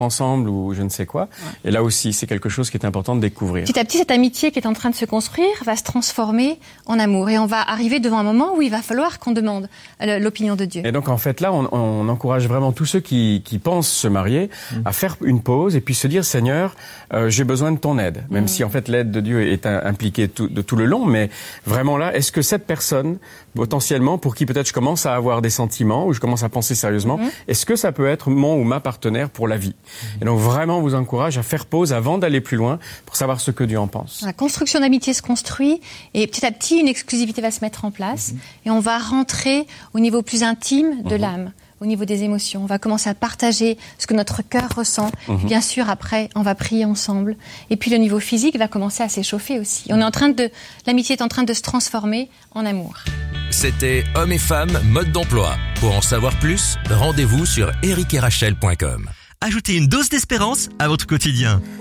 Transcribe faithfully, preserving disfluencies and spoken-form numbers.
ensemble ou je ne sais quoi. Ouais. Et là aussi, c'est quelque chose qui est important de découvrir. Petit à petit, cette amitié qui est en train de se construire va se transformer en amour. Et on va arriver devant un moment où il va falloir qu'on demande l'opinion de Dieu. Et donc, en fait, là, on, on encourage vraiment tous ceux qui, qui pensent se marier mmh. à faire une pause et puis se dire, Seigneur, euh, j'ai besoin de ton aide. Même mmh. si, en fait, l'aide de Dieu est un, impliquée tout, de tout le long. Mais vraiment là, est-ce que cette personne, potentiellement, pour qui peut-être je commence à avoir des sentiments ou je commence à penser sérieusement, mmh. est-ce que ça peut être mon ou ma partenaire pour la vie? Et donc vraiment, on vous encourage à faire pause avant d'aller plus loin pour savoir ce que Dieu en pense. La construction d'amitié se construit et petit à petit, une exclusivité va se mettre en place mmh. et on va rentrer au niveau plus intime de mmh. l'âme, au niveau des émotions. On va commencer à partager ce que notre cœur ressent. Mmh. Bien sûr, après, on va prier ensemble. Et puis le niveau physique va commencer à s'échauffer aussi. On est en train de, l'amitié est en train de se transformer en amour. C'était Hommes et Femmes, mode d'emploi. Pour en savoir plus, rendez-vous sur eric et rachel point com. Ajoutez une dose d'espérance à votre quotidien.